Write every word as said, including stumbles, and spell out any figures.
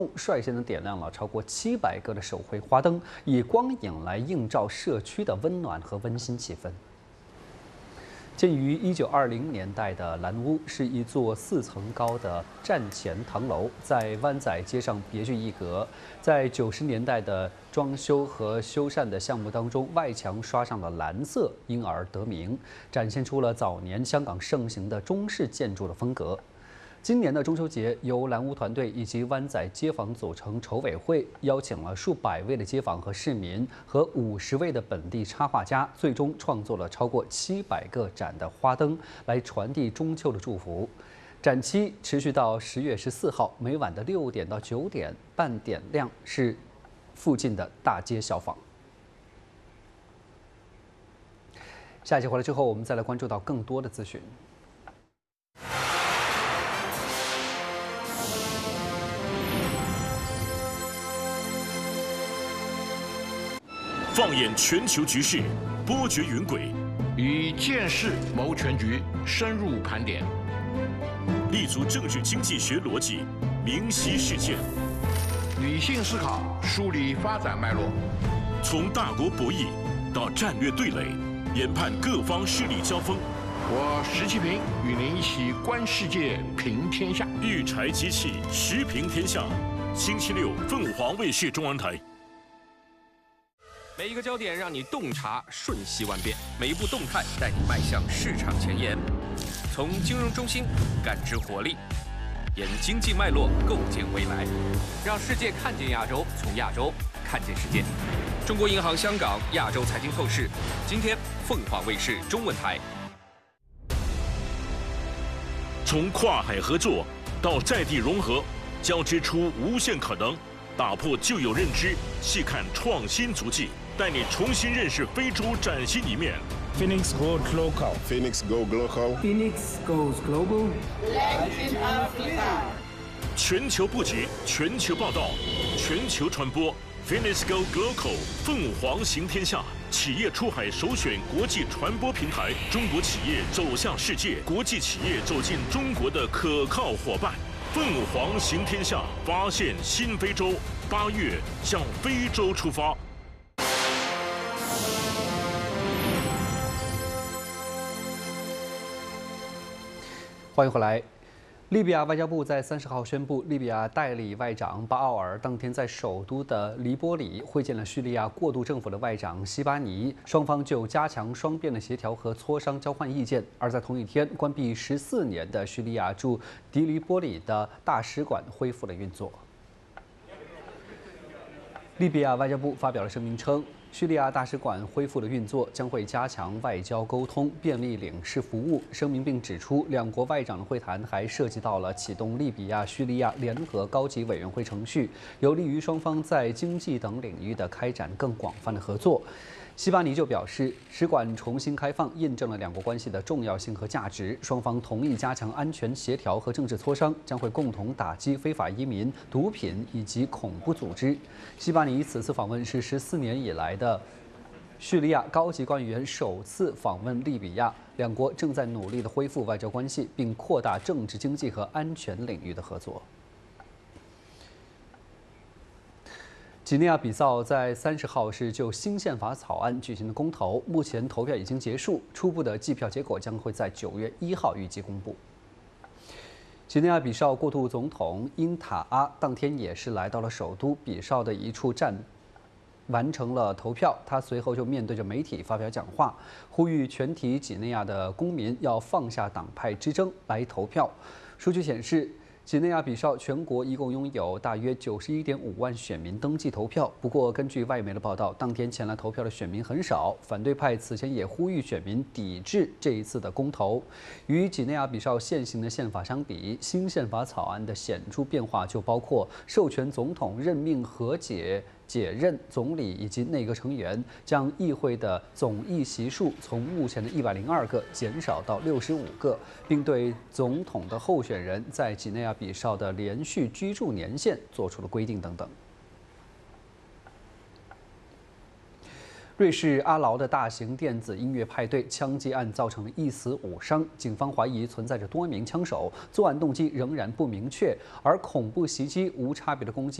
率先的点亮了超过七百个的手绘花灯，以光影来映照社区的温暖和温馨气氛。建于一九二零年代的蓝屋是一座四层高的站前唐楼，在湾仔街上别具一格。在九十年代的装修和修缮的项目当中，外墙刷上了蓝色，因而得名，展现出了早年香港盛行的中式建筑的风格。今年的中秋节，由蓝屋团队以及湾仔街坊组成筹委会，邀请了数百位的街坊和市民和五十位的本地插画家，最终创作了超过七百个盏的花灯，来传递中秋的祝福。展期持续到十月十四号，每晚的六点到九点半点亮，是附近的大街小坊。下一节回来之后，我们再来关注到更多的资讯。 放眼全球局势，波谲云诡， 以见识谋全局，深入盘点， 立足政治经济学逻辑，明晰事件， 理性思考，梳理发展脉络， 从大国博弈到战略对垒，研判各方势力交锋。 我石其平与您一起观世界，评天下。 育才机器，时评天下。星期六，凤凰卫视中文台。 每一个焦点让你洞察瞬息万变，每一步动态带你迈向市场前沿。从金融中心感知活力，沿经济脉络构建未来，让世界看见亚洲，从亚洲看见世界。中国银行香港亚洲财经透视，今天凤凰卫视中文台。 从跨海合作到在地融合，交织出无限可能，打破旧有认知，细看创新足迹。带你重新认识非洲崭新一面。 Phoenix Goes Local. Phoenix Go Local. Phoenix Goes Global. Latin Africa. 全球布局，全球报道，全球传播。Phoenix Go Local， 凤凰行天下，企业出海首选国际传播平台，中国企业走向世界，国际企业走进中国的可靠伙伴。凤凰行天下，发现新非洲。八月向非洲出发。 欢迎回来。利比亚外交部在三十号宣布，利比亚代理外长巴奥尔当天在首都的黎波里会见了叙利亚过渡政府的外长西巴尼，双方就加强双边的协调和磋商交换意见。而在同一天，关闭十四年的叙利亚驻迪黎波里的大使馆恢复了运作。利比亚外交部发表了声明称，叙利亚大使馆恢复了运作，将会加强外交沟通，便利领事服务。声明并指出，两国外长的会谈还涉及到了启动利比亚叙利亚联合高级委员会程序，有利于双方在经济等领域的开展更广泛的合作。西巴尼就表示，使馆重新开放印证了两国关系的重要性和价值，双方同意加强安全协调和政治磋商，将会共同打击非法移民、毒品以及恐怖组织。西巴尼此次访问是十四年以来的叙利亚高级官员首次访问利比亚，两国正在努力地恢复外交关系，并扩大政治、经济和安全领域的合作。几内亚比萨在三十号是就新宪法草案举行的公投，目前投票已经结束，初步的计票结果将会在九月一号预计公布。几内亚比绍过渡总统因塔阿当天也是来到了首都比绍的一处站，完成了投票。他随后就面对着媒体发表讲话，呼吁全体几内亚的公民要放下党派之争来投票。数据显示，几内亚比绍全国一共拥有大约九十一点五万选民登记投票。不过，根据外媒的报道，当天前来投票的选民很少。反对派此前也呼吁选民抵制这一次的公投。与几内亚比绍现行的宪法相比，新宪法草案的显著变化就包括授权总统任命和解。解任总理以及内阁成员，将议会的总议席数从目前的一百零二个减少到六十五个，并对总统的候选人在几内亚比绍的连续居住年限做出了规定等等。 瑞士阿劳的大型电子音乐派对枪击案造成了一死五伤，警方怀疑存在着多名枪手，作案动机仍然不明确，而恐怖袭击无差别的攻击。